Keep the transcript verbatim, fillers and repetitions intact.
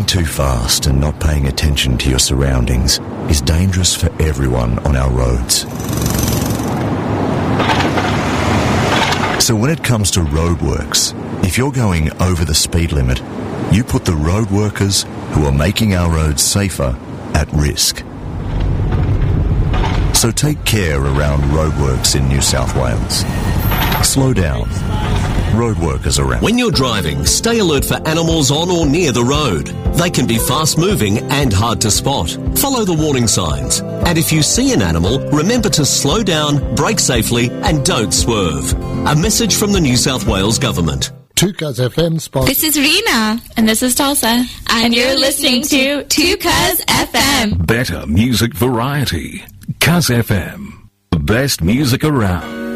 too fast and not paying attention to your surroundings is dangerous for everyone on our roads. So when it comes to roadworks, if you're going over the speed limit, you put the road workers who are making our roads safer at risk. So take care around roadworks in New South Wales. Slow down. Road workers around. When you're driving, stay alert for animals on or near the road. They can be fast-moving and hard to spot. Follow the warning signs. And if you see an animal, remember to slow down, brake safely, and don't swerve. A message from the New South Wales Government. two Cuz F M sponsor. This is Rena. And this is Tulsa. And, and you're, you're listening, listening to two Cuz F M. Better music variety. Cuz F M. The best music around.